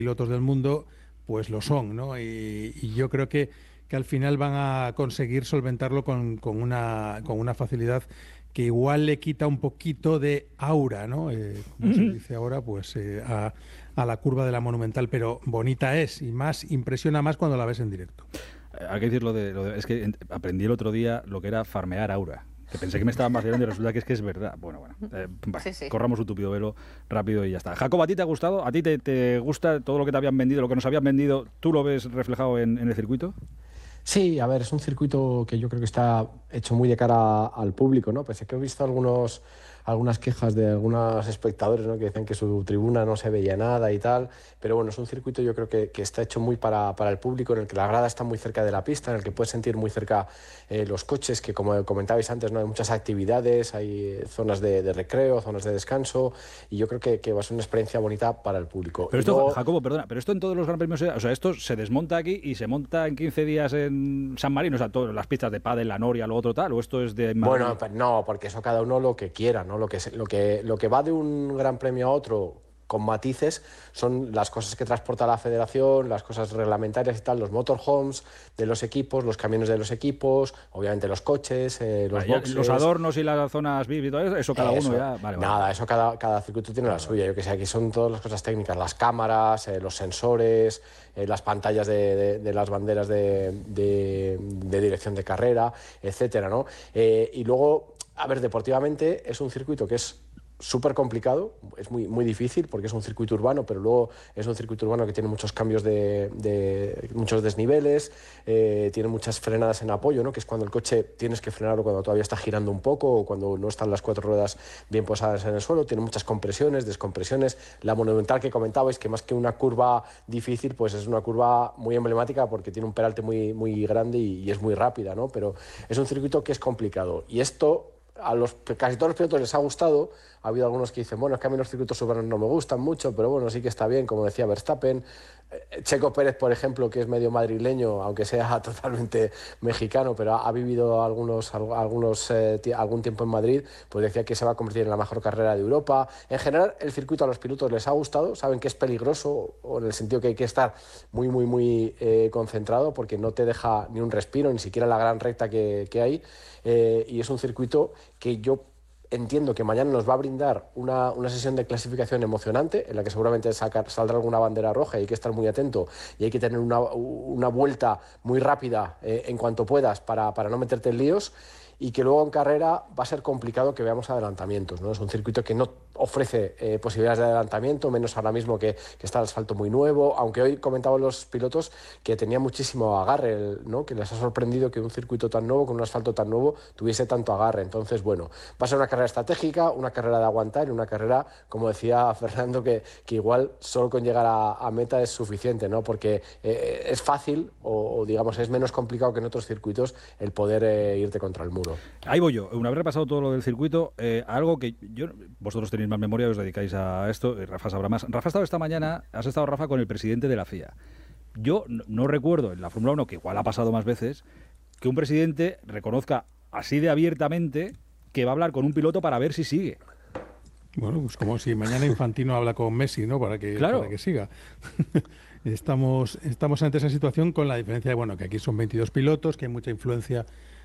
pilotos del mundo, pues lo son, ¿no? Y yo creo que al final van a conseguir solventarlo con una facilidad que igual le quita un poquito de aura, ¿no? Como se dice ahora, pues a la curva de la Monumental, pero bonita es y más impresiona más cuando la ves en directo. Hay que decir es que aprendí el otro día lo que era farmear aura. Que pensé que me estaban vacilando y resulta que es verdad. Bueno. Sí, sí. Corramos un tupido velo rápido y ya está. Jacob, ¿a ti te ha gustado? ¿A ti te gusta todo lo que te habían vendido, lo que nos habían vendido? ¿Tú lo ves reflejado en el circuito? Sí, a ver, es un circuito que yo creo que está hecho muy de cara al público, ¿no? Pese a que he visto algunas quejas de algunos espectadores, ¿no? Que dicen que su tribuna no se veía nada y tal, pero bueno, es un circuito yo creo que está hecho muy para el público, en el que la grada está muy cerca de la pista, en el que puedes sentir muy cerca los coches, que como comentabais antes, ¿no? Hay muchas actividades, hay zonas de recreo, zonas de descanso, y yo creo que va a ser una experiencia bonita para el público. Pero Y esto, luego, Jacobo, perdona, pero esto en todos los Gran Premios, o sea, esto se desmonta aquí y se monta en 15 días en San Marino, o sea, todas las pistas de pádel, la Noria, lo otro tal, o esto es de Madrid. bueno, no, porque eso cada uno lo que quiera, ¿no? Lo que va de un gran premio a otro con matices son las cosas que transporta la federación, las cosas reglamentarias y tal, los motorhomes de los equipos, los camiones de los equipos, obviamente los coches, los boxes. Los adornos y las zonas VIP y todo eso cada uno ya. Nada, eso cada circuito tiene la suya. Yo que sé, aquí son todas las cosas técnicas, las cámaras, los sensores, las pantallas de las banderas de dirección de carrera, etcétera, ¿no? Y luego, a ver, deportivamente es un circuito que es súper complicado, es muy difícil porque es un circuito urbano, pero luego es un circuito urbano que tiene muchos cambios de muchos desniveles, tiene muchas frenadas en apoyo, ¿no? Que es cuando el coche tienes que frenarlo cuando todavía está girando un poco o cuando no están las cuatro ruedas bien posadas en el suelo, tiene muchas compresiones, descompresiones. La Monumental que comentabais, que más que una curva difícil, pues es una curva muy emblemática porque tiene un peralte muy grande y es muy rápida, ¿no? Pero es un circuito que es complicado y esto casi todos los pilotos les ha gustado. Ha habido algunos que dicen, bueno, es que a mí los circuitos urbanos no me gustan mucho, pero bueno, sí que está bien, como decía Verstappen. Checo Pérez, por ejemplo, que es medio madrileño, aunque sea totalmente mexicano, pero ha vivido algún tiempo en Madrid, pues decía que se va a convertir en la mejor carrera de Europa. En general, el circuito a los pilotos les ha gustado, saben que es peligroso, o en el sentido que hay que estar muy concentrado, porque no te deja ni un respiro, ni siquiera la gran recta que hay, y es un circuito que yo entiendo que mañana nos va a brindar una sesión de clasificación emocionante, en la que seguramente saldrá alguna bandera roja y hay que estar muy atento y hay que tener una vuelta muy rápida en cuanto puedas para no meterte en líos, y que luego en carrera va a ser complicado que veamos adelantamientos, ¿no? Es un circuito que no ofrece posibilidades de adelantamiento, menos ahora mismo que está el asfalto muy nuevo, aunque hoy comentaban los pilotos que tenía muchísimo agarre, ¿no? Que les ha sorprendido que un circuito tan nuevo, con un asfalto tan nuevo, tuviese tanto agarre. Entonces, bueno, va a ser una carrera estratégica, una carrera de aguantar y una carrera, como decía Fernando, que igual solo con llegar a meta es suficiente, ¿no? Porque es fácil o digamos es menos complicado que en otros circuitos el poder irte contra el muro. Ahí voy yo. Una vez repasado todo lo del circuito, algo que vosotros tenéis más memoria, os dedicáis a esto, Rafa sabrá más. Rafa ha estado esta mañana, Rafa, con el presidente de la FIA. Yo no recuerdo en la Fórmula 1, que igual ha pasado más veces, que un presidente reconozca así de abiertamente que va a hablar con un piloto para ver si sigue. Bueno, pues como si mañana Infantino habla con Messi, ¿no? Para que siga. Estamos ante esa situación con la diferencia de, bueno, que aquí son 22 pilotos, que hay mucha influencia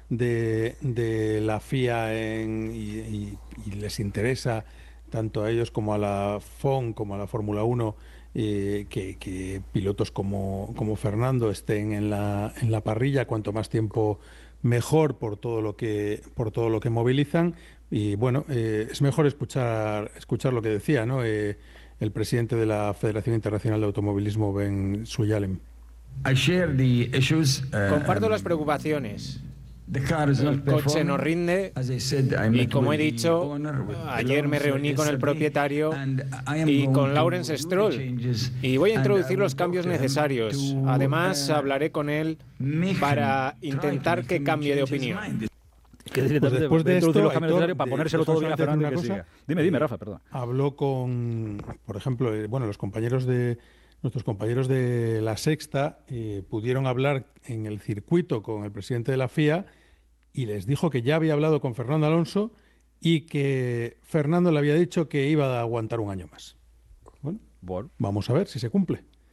de la FIA y les interesa tanto a ellos como a la FOM, como a la Fórmula 1, que pilotos como Fernando estén en la parrilla, cuanto más tiempo mejor por todo lo que movilizan. Y bueno, es mejor escuchar lo que decía, ¿no? El presidente de la Federación Internacional de Automovilismo, Ben Sulayem. Comparto las preocupaciones. El coche no rinde y, como he dicho, ayer me reuní con el propietario y con Lawrence Stroll y voy a introducir los cambios necesarios. Además, hablaré con él para intentar que cambie de opinión. Pues después de esto, Aitor, para ponérselo todo bien a Fernando, que siga. Dime, Rafa, perdón. Habló con, por ejemplo, nuestros compañeros de La Sexta pudieron hablar en el circuito con el presidente de la FIA y les dijo que ya había hablado con Fernando Alonso y que Fernando le había dicho que iba a aguantar un año más. Bueno, vamos a ver si se cumple.